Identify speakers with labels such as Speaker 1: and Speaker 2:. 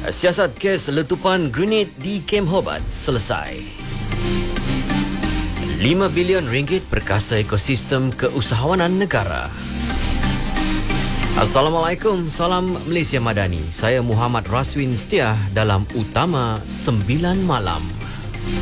Speaker 1: Siasat kes letupan grenade di Kem Hobart selesai. 5 bilion ringgit perkasa ekosistem keusahawanan negara. Assalamualaikum, salam Malaysia Madani. Saya Muhammad Raswin Setia dalam Utama 9 Malam.